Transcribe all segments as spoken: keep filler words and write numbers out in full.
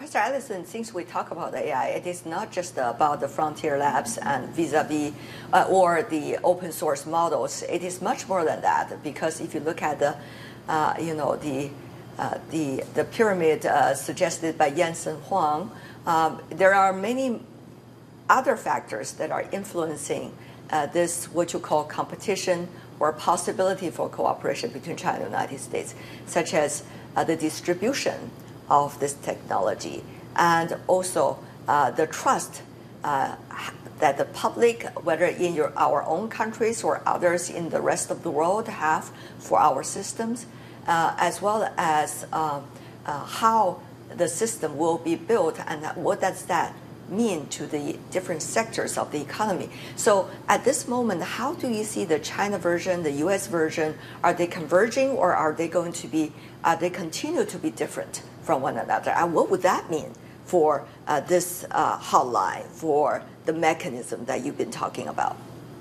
Professor Ellison, since we talk about A I, it is not just about the frontier labs and vis-a-vis uh, or the open source models. It is much more than that, because if you look at the, uh, you know, the uh, the the pyramid uh, suggested by Jensen Huang, um, there are many other factors that are influencing uh, this what you call competition or possibility for cooperation between China and the United States, such as uh, the distribution of this technology, and also uh, the trust uh, that the public, whether in your, our own countries or others in the rest of the world, have for our systems, uh, as well as uh, uh, how the system will be built and what does that mean to the different sectors of the economy. So at this moment, how do you see the China version, the U S version? Are they converging, or are they going to be, are they continue to be different from one another? And what would that mean for uh, this uh, hotline, for the mechanism that you've been talking about?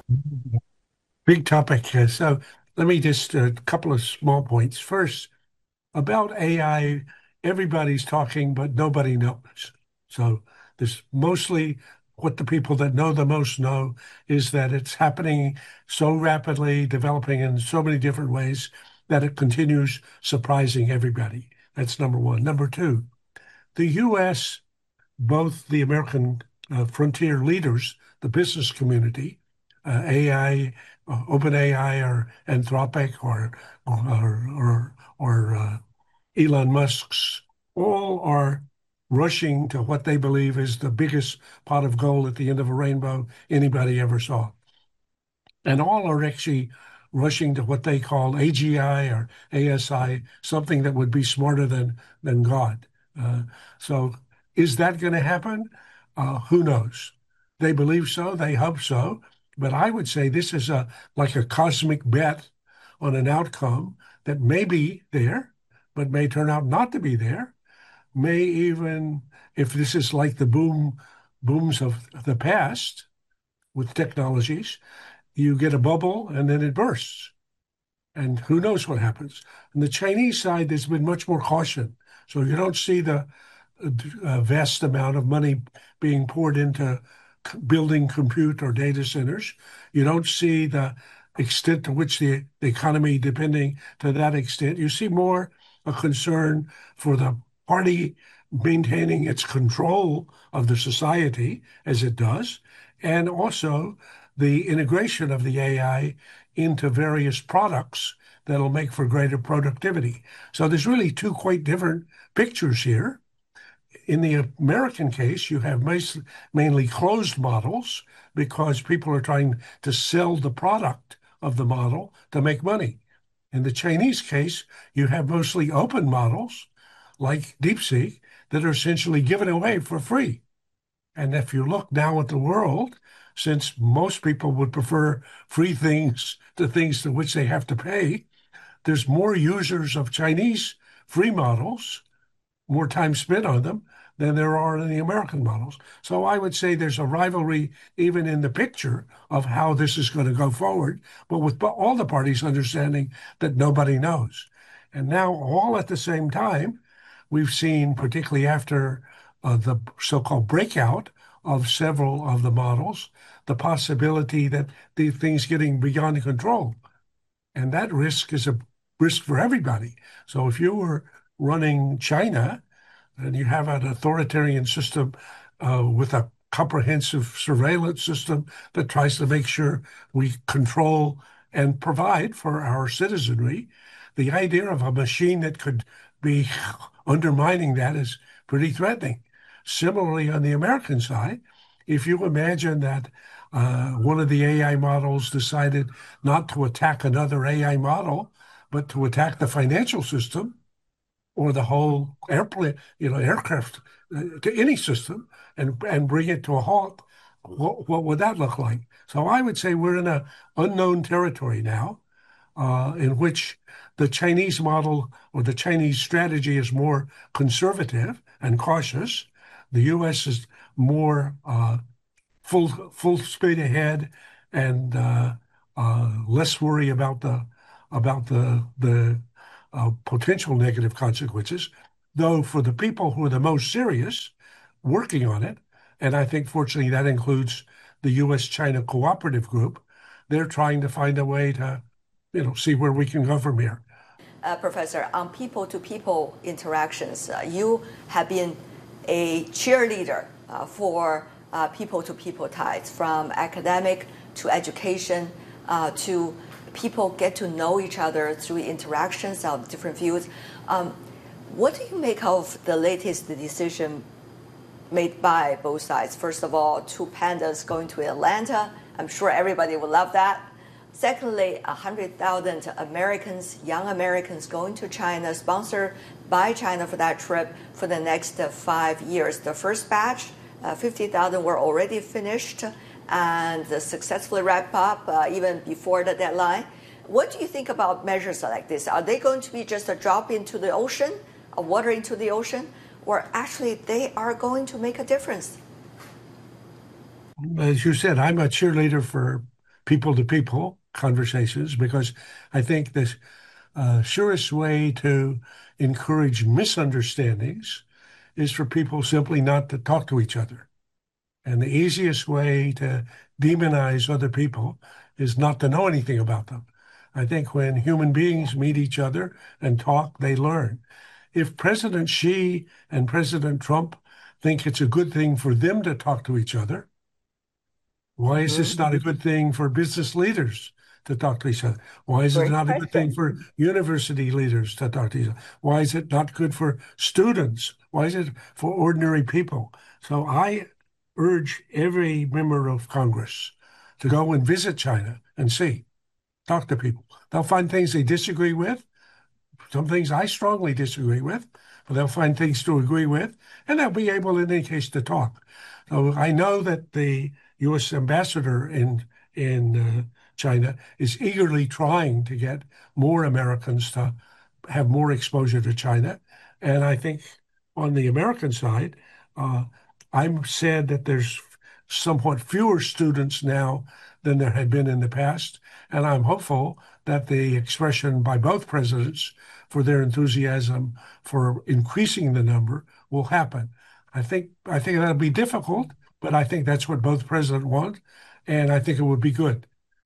Big topic here. So let me just a couple of small points. First, about A I, everybody's talking, but nobody knows. So there's mostly what the people that know the most know is that it's happening so rapidly, developing in so many different ways that it continues surprising everybody. That's number one. Number two, the U S, both the American uh, frontier leaders, the business community, uh, A I, uh, OpenAI or Anthropic or or or, or uh, Elon Musk's, all are rushing to what they believe is the biggest pot of gold at the end of a rainbow anybody ever saw. And all are actually rushing to what they call A G I or A S I, something that would be smarter than, than God. Uh, so is that going to happen? Uh, who knows? They believe so, they hope so. But I would say this is a like a cosmic bet on an outcome that may be there, but may turn out not to be there, may even, if this is like the boom booms of the past with technologies, you get a bubble and then it bursts. And who knows what happens. On the Chinese side, there's been much more caution. So you don't see the uh, vast amount of money being poured into building compute or data centers. You don't see the extent to which the, the economy depending to that extent. You see more a concern for the party maintaining its control of the society as it does, and also the integration of the A I into various products that'll make for greater productivity. So there's really two quite different pictures here. In the American case, you have mainly closed models because people are trying to sell the product of the model to make money. In the Chinese case, you have mostly open models like DeepSeek that are essentially given away for free. And if you look now at the world, since most people would prefer free things to things to which they have to pay, there's more users of Chinese free models, more time spent on them, than there are in the American models. So I would say there's a rivalry even in the picture of how this is going to go forward, but with all the parties understanding that nobody knows. And now, all at the same time, we've seen, particularly after uh, the so-called breakout of several of the models, the possibility that the things getting beyond control. And that risk is a risk for everybody. So if you were running China and you have an authoritarian system uh, with a comprehensive surveillance system that tries to make sure we control and provide for our citizenry, the idea of a machine that could be undermining that is pretty threatening. Similarly, on the American side, if you imagine that uh, one of the A I models decided not to attack another A I model, but to attack the financial system or the whole airplane, you know, aircraft, uh, to any system and, and bring it to a halt, what, what would that look like? So I would say we're in an unknown territory now, uh, in which the Chinese model or the Chinese strategy is more conservative and cautious. The U S is more uh, full full speed ahead and uh, uh, less worry about the about the the uh, potential negative consequences. though for the people who are the most serious working on it, and I think fortunately that includes the U S China Cooperative Group, they're trying to find a way to, you know, see where we can go from here. Uh, Professor, on people-to-people interactions, uh, you have been a cheerleader uh, for uh, people-to-people ties, from academic to education uh, to people get to know each other through interactions of different views. Um, what do you make of the latest decision made by both sides? First of all, two pandas going to Atlanta. I'm sure everybody would love that. Secondly, one hundred thousand Americans, young Americans going to China, sponsored by China for that trip for the next uh, five years. The first batch, uh, fifty thousand were already finished and successfully wrapped up uh, even before the deadline. What do you think about measures like this? Are they going to be just a drop into the ocean, a water into the ocean, or actually they are going to make a difference? As you said, I'm a cheerleader for people-to-people conversations because I think the uh, surest way to encourage misunderstandings is for people simply not to talk to each other. And the easiest way to demonize other people is not to know anything about them. I think when human beings meet each other and talk, they learn. If President Xi and President Trump think it's a good thing for them to talk to each other, why is this not a good thing for business leaders to talk to each other? Why is it not a good thing for university leaders to talk to each other? Why is it not good for students? Why is it for ordinary people? So I urge every member of Congress to go and visit China and see, talk to people. They'll find things they disagree with, some things I strongly disagree with, but they'll find things to agree with, and they'll be able, in any case, to talk. So I know that the U S ambassador in in uh, China is eagerly trying to get more Americans to have more exposure to China. And I think on the American side, uh, I'm sad that there's somewhat fewer students now than there had been in the past. And I'm hopeful that the expression by both presidents for their enthusiasm for increasing the number will happen. I think I think that'll be difficult, but I think that's what both presidents want, and I think it would be good.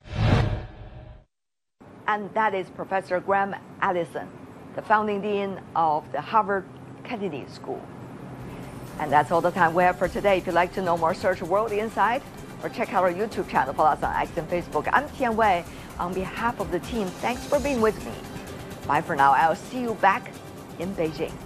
And that is Professor Graham Allison, the founding dean of the Harvard Kennedy School. And that's all the time we have for today. If you'd like to know more, search World Insight or check out our YouTube channel. Follow us on X and Facebook. I'm Tian Wei. On behalf of the team, thanks for being with me. Bye for now. I'll see you back in Beijing.